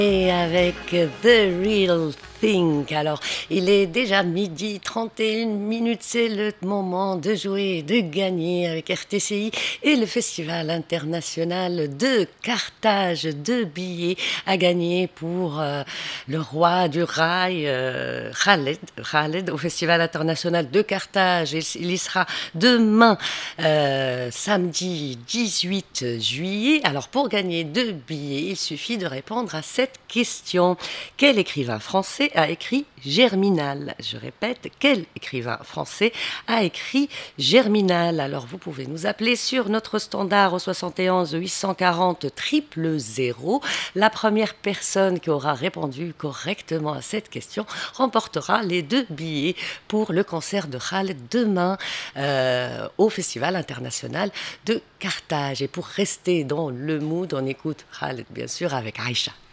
Et avec The Real Thing. Alors, il est déjà midi 31 minutes, c'est le moment de jouer, de gagner avec RTCI et le Festival international de Carthage. 2 billets à gagner pour le roi du rail, Khaled, au Festival international de Carthage. Il y sera demain, samedi 18 juillet. Alors, pour gagner 2 billets, il suffit de répondre à cette question. Quel écrivain français a écrit Germinal? Je répète, quel écrivain français a écrit Germinal? Alors vous pouvez nous appeler sur notre standard au 71 840 000. La première personne qui aura répondu correctement à cette question remportera les 2 billets pour le concert de Khaled demain au Festival international de Carthage. Et pour rester dans le mood, on écoute Khaled bien sûr avec Aïcha.